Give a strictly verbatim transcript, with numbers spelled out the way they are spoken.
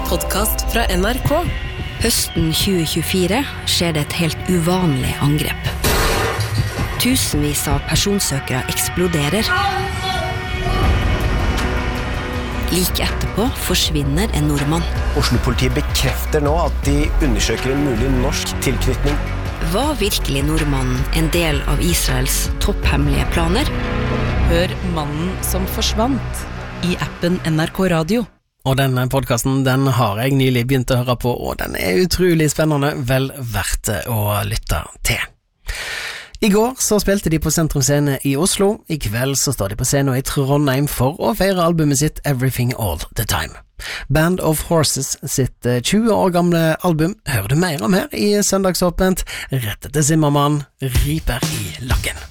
podcast fra N R K. Høsten tjue tjuefire skjer det et helt uvanlig angrep. Tusenvis av personsøkere eksploderer. Like etterpå forsvinner en nordmann. Oslo-politiet bekrefter nå at de undersøker en mulig norsk tilknytning. Var virkelig nordmannen en del av Israels topphemmelige planer? Hør Mannen som forsvant i appen N R K Radio. Og denne podcasten, den har jeg nylig begynt å høre på, og den er utrolig spennende, vel verdt å lytte til. I går så spilte de på Sentrum Scene i Oslo, i kveld så står de på scenen i Trondheim for å feire albumet sitt Everything All The Time. Band of Horses sitt tjue år gamle album hører du mer om her i Søndagsåpent, rett etter Zimmermann, riper i lakken.